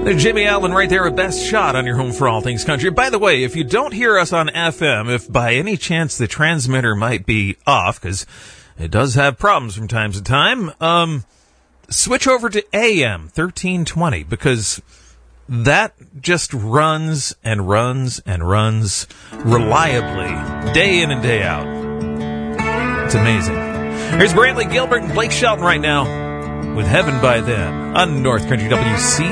Jimmy Allen right there, a best shot on your home for all things country. By the way, if you don't hear us on FM, if by any chance the transmitter might be off, because it does have problems from time to time, switch over to AM 1320, because that just runs and runs and runs reliably, day in and day out. It's amazing. Here's Brantley Gilbert and Blake Shelton right now with Heaven by Then on North Country WC.